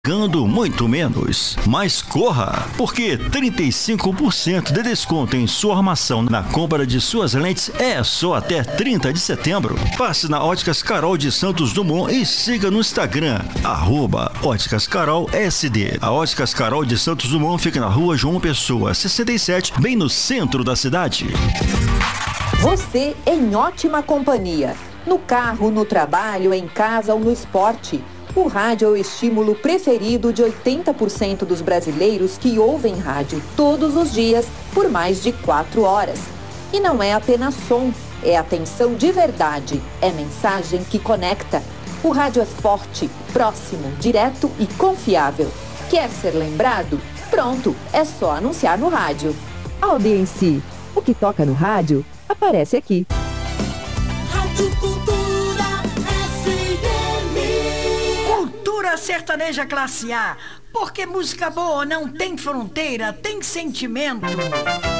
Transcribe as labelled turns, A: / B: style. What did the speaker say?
A: Pagando muito menos, mas corra, porque 35% de desconto em sua armação na compra de suas lentes é só até 30 de setembro. Passe na Óticas Carol de Santos Dumont e siga no Instagram, @óticascarolsd. A Óticas Carol de Santos Dumont fica na rua João Pessoa, 67, bem no centro da cidade.
B: Você em ótima companhia, no carro, no trabalho, em casa ou no esporte. O rádio é o estímulo preferido de 80% dos brasileiros que ouvem rádio todos os dias por mais de 4 horas. E não é apenas som, é atenção de verdade, é mensagem que conecta. O rádio é forte, próximo, direto e confiável. Quer ser lembrado? Pronto, é só anunciar no rádio.
C: Audiência, o que toca no rádio aparece aqui.
D: Rádio Cultura FM.
E: Cultura sertaneja classe A, porque música boa não tem fronteira, tem sentimento.